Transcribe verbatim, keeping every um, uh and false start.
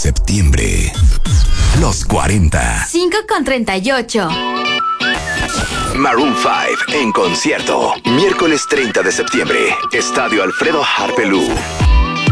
septiembre. Los cuarenta. cinco con treinta y ocho. Maroon cinco en concierto. Miércoles treinta de septiembre. Estadio Alfredo Harpelú.